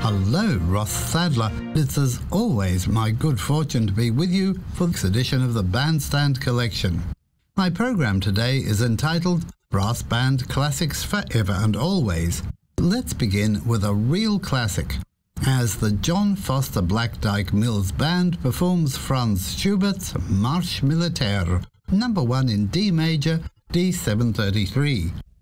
Hello, Ross Sadler. It's as always my good fortune to be with you for this edition of the Bandstand Collection. My program today is entitled Brass Band Classics Forever and Always. Let's begin with a real classic, as the John Foster Black-Dyke Mills Band performs Franz Schubert's Marche Militaire, number 1 in D major, D733.